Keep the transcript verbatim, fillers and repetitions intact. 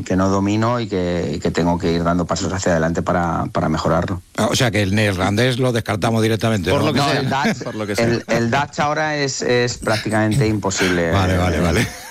que no domino y que, y que tengo que ir dando pasos hacia adelante para, para mejorarlo. O sea que el neerlandés lo descartamos directamente. Por ¿no? lo que No, sea. el Dutch, Por lo que sea. el, el Dutch ahora es, es prácticamente imposible. Vale, vale, vale.